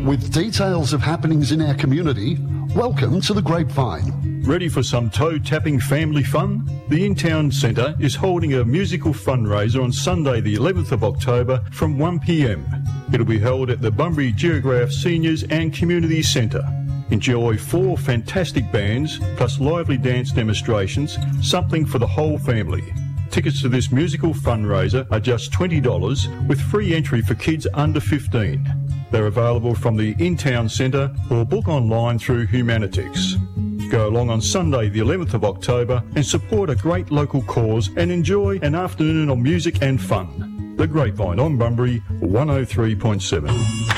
With details of happenings in our community, welcome to the Grapevine. Ready for some toe-tapping family fun? The In-Town Centre is holding a musical fundraiser on Sunday the 11th of October from 1pm. It'll be held at the Bunbury Geograph Seniors and Community Centre. Enjoy 4 fantastic bands plus lively dance demonstrations, something for the whole family. Tickets to this musical fundraiser are just $20 with free entry for kids under 15. They're available from the In-Town Centre or book online through Humanitix. Go along on Sunday the 11th of October and support a great local cause and enjoy an afternoon of music and fun. The Grapevine on Bunbury 103.7.